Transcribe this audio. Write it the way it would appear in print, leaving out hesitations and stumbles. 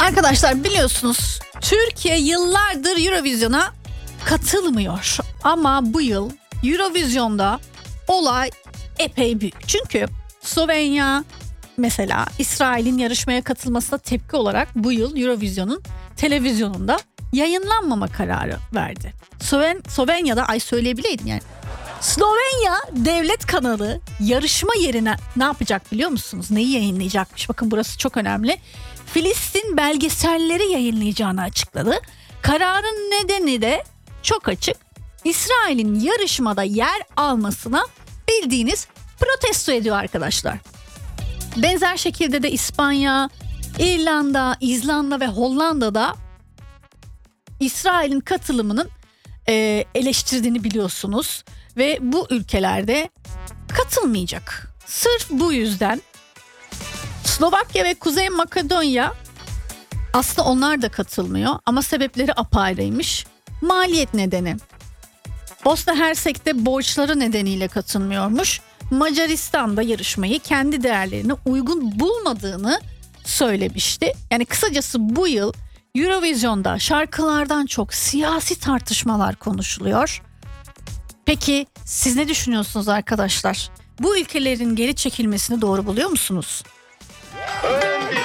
Arkadaşlar biliyorsunuz Türkiye yıllardır Eurovision'a katılmıyor. Ama bu yıl Eurovision'da olay epey büyük. Çünkü Slovenya mesela İsrail'in yarışmaya katılmasına tepki olarak bu yıl Eurovision'un televizyonunda yayınlanmama kararı verdi. Slovenya'da söyleyebileydim yani. Slovenya devlet kanalı yarışma yerine ne yapacak biliyor musunuz? Neyi yayınlayacakmış? Bakın burası çok önemli. Filistin belgeselleri yayınlayacağını açıkladı. Kararın nedeni de çok açık. İsrail'in yarışmada yer almasına bildiğiniz protesto ediyor arkadaşlar. Benzer şekilde de İspanya, İrlanda, İzlanda ve Hollanda'da İsrail'in katılımının eleştirdiğini biliyorsunuz. Ve bu ülkelerde katılmayacak. Sırf bu yüzden Slovakya ve Kuzey Makedonya aslında onlar da katılmıyor ama sebepleri apayrıymış. Maliyet nedeni. Bosna Hersek'te borçları nedeniyle katılmıyormuş. Macaristan da yarışmayı kendi değerlerine uygun bulmadığını söylemişti. Yani kısacası bu yıl Eurovision'da şarkılardan çok siyasi tartışmalar konuşuluyor. Peki siz ne düşünüyorsunuz arkadaşlar? Bu ülkelerin geri çekilmesini doğru buluyor musunuz?